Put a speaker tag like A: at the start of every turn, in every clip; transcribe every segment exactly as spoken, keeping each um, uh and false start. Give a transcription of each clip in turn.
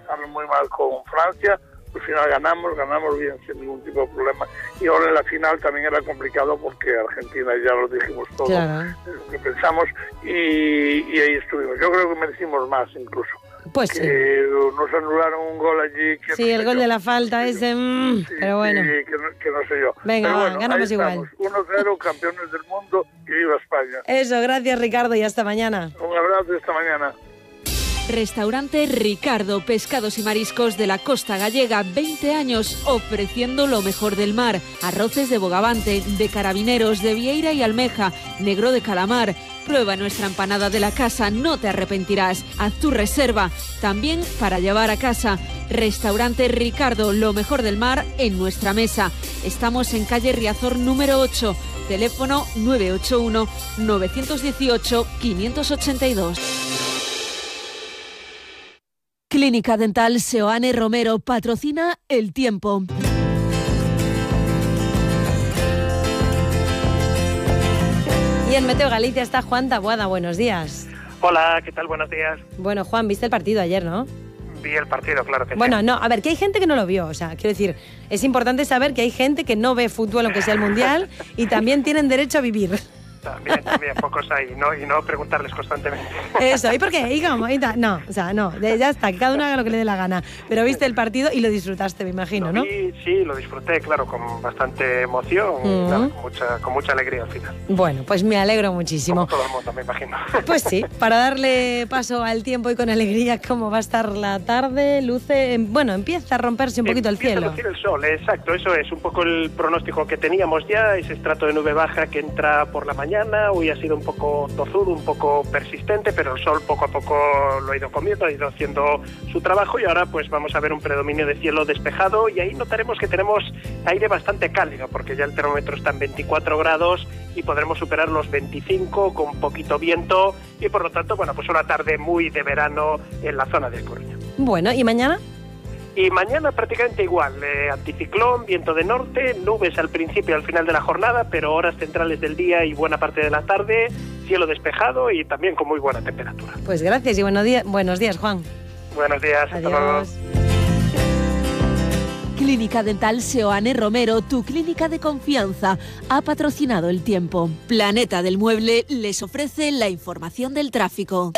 A: empezamos muy mal con Francia, al final ganamos, ganamos bien sin ningún tipo de problema. Y ahora en la final también era complicado porque Argentina, ya lo dijimos todo,
B: claro,
A: lo que pensamos, y, y ahí estuvimos. Yo creo que merecimos más incluso.
B: Pues
A: que
B: sí.
A: Nos anularon un gol allí. Que
B: sí,
A: no
B: el gol
A: yo.
B: de la falta
A: sí,
B: ese, mmm,
A: sí,
B: pero bueno.
A: Sí, que no, que no sé yo.
B: Venga,
A: pero
B: va,
A: bueno,
B: ganamos igual.
A: uno cero, campeones del mundo, y viva España.
B: Eso, gracias Ricardo y hasta mañana.
A: Un abrazo y hasta mañana.
C: Restaurante Ricardo, pescados y mariscos de la costa gallega, veinte años ofreciendo lo mejor del mar. Arroces de bogavante, de carabineros, de vieira y almeja, negro de calamar. Prueba nuestra empanada de la casa, no te arrepentirás. Haz tu reserva, también para llevar a casa. Restaurante Ricardo, lo mejor del mar en nuestra mesa. Estamos en calle Riazor número ocho, teléfono nueve ocho uno, nueve uno ocho, cinco ocho dos. Clínica Dental Seoane Romero patrocina El Tiempo.
B: Y en Meteo Galicia está Juan Taboada. Buenos días.
D: Hola, ¿qué tal? Buenos días.
B: Bueno, Juan, ¿viste el partido ayer, no?
D: Vi el partido, claro que sí.
B: Bueno, no, a ver, que hay gente que no lo vio. O sea, quiero decir, es importante saber que hay gente que no ve fútbol, aunque sea el Mundial, y también tienen derecho a vivir.
D: También, también, pocos hay, ¿no? Y no preguntarles constantemente.
B: Eso, ¿y por qué? ¿Y cómo? ¿Y tal? No, o sea, no, ya está, que cada uno haga lo que le dé la gana. Pero viste el partido y lo disfrutaste, me imagino, ¿no?
D: Sí, sí, lo disfruté, claro, con bastante emoción y
B: Mm.
D: nada, con, mucha, con mucha alegría al final.
B: Bueno, pues me alegro muchísimo.
D: Como todo el mundo, me imagino.
B: Pues sí, para darle paso al tiempo y con alegría, ¿cómo va a estar la tarde? Luce, bueno, empieza a romperse un poquito el
D: Empieza
B: cielo.
D: a lucir el sol, exacto, eso es un poco el pronóstico que teníamos ya, ese estrato de nube baja que entra por la mañana. Hoy ha sido un poco tozudo, un poco persistente, pero el sol poco a poco lo ha ido comiendo, ha ido haciendo su trabajo, y ahora pues vamos a ver un predominio de cielo despejado, y ahí notaremos que tenemos aire bastante cálido, porque ya el termómetro está en veinticuatro grados y podremos superar los veinticinco con poquito viento, y por lo tanto, bueno, pues una tarde muy de verano en la zona de Coruña.
B: Bueno, ¿y mañana?
D: Y mañana prácticamente igual, eh, anticiclón, viento de norte, nubes al principio y al final de la jornada, pero horas centrales del día y buena parte de la tarde, cielo despejado y también con muy buena temperatura.
B: Pues gracias y buenos días, buenos días, Juan.
D: Buenos días, hasta luego.
B: Adiós.
C: Clínica Dental Seoane Romero, tu clínica de confianza, ha patrocinado El Tiempo. Planeta del Mueble les ofrece la información del tráfico.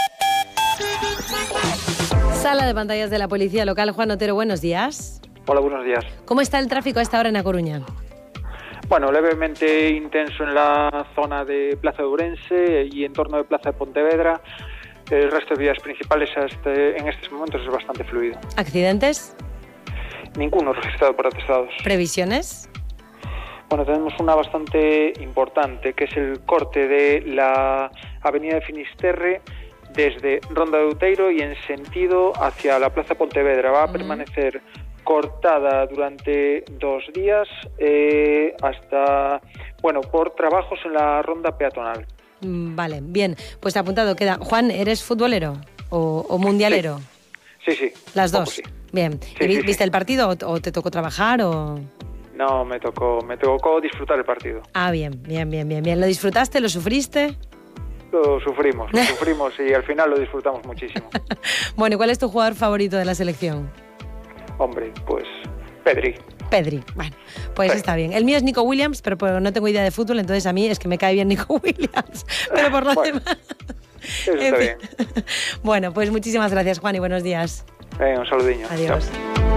B: Sala de pantallas de la Policía Local, Juan Otero, buenos días.
E: Hola, buenos días.
B: ¿Cómo está el tráfico a esta hora en A Coruña?
E: Bueno, levemente intenso en la zona de Plaza de Ourense y en torno de Plaza de Pontevedra. El resto de vías principales hasta en estos momentos es bastante fluido.
B: ¿Accidentes?
E: Ninguno registrado por atestados.
B: ¿Previsiones?
E: Bueno, tenemos una bastante importante, que es el corte de la avenida de Finisterre desde Ronda de Outeiro y en sentido hacia la Plaza Pontevedra. Va a permanecer cortada durante dos días eh, hasta, bueno, por trabajos en la ronda peatonal.
B: Mm, Vale, bien, pues apuntado queda. Juan, ¿eres futbolero o, o mundialero?
E: Sí, sí.
B: Las
E: poco
B: dos.
E: sí.
B: Bien.
E: Sí,
B: ¿Y vi-
E: sí, sí.
B: ¿Viste el partido o, o te tocó trabajar o...?
E: No, me tocó, me tocó disfrutar el partido.
B: Ah, bien, bien, bien, bien, bien. ¿Lo disfrutaste? ¿Lo sufriste?
E: Lo sufrimos, lo sufrimos y al final lo disfrutamos muchísimo.
B: Bueno, ¿y cuál es tu jugador favorito de la selección?
E: Hombre, pues Pedri.
B: Pedri. Bueno, pues
E: Sí.
B: está bien. El mío es Nico Williams, pero, pero no tengo idea de fútbol, entonces a mí es que me cae bien Nico Williams. Pero por lo
E: Bueno,
B: demás...
E: Eso
B: en
E: está
B: fin.
E: bien.
B: Bueno, pues muchísimas gracias, Juan, y buenos días.
E: Venga, un saludiño.
B: Adiós.
E: Chao.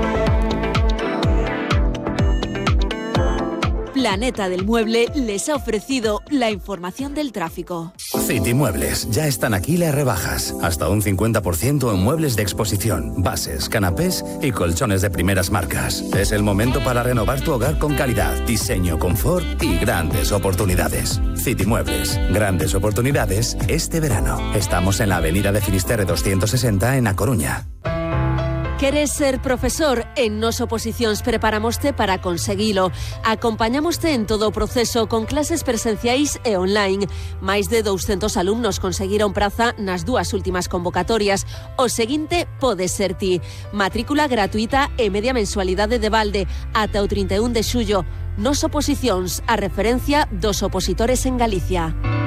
C: Planeta del Mueble les ha ofrecido la información del tráfico.
F: City Muebles, ya están aquí las rebajas. Hasta un cincuenta por ciento en muebles de exposición, bases, canapés y colchones de primeras marcas. Es el momento para renovar tu hogar con calidad, diseño, confort y grandes oportunidades. City Muebles, grandes oportunidades este verano. Estamos en la avenida de Finisterre doscientos sesenta en A Coruña.
C: Queres ser profesor? En Nos Oposicións preparamoste para conseguilo. Acompañamoste en todo o proceso con clases presenciais e online. Máis de douscentos alumnos conseguiron praza nas dúas últimas convocatorias. O seguinte pode ser ti. Matrícula gratuita e media mensualidade de balde ata o trinta e un de xullo. Nos Oposicións, a referencia dos opositores en Galicia.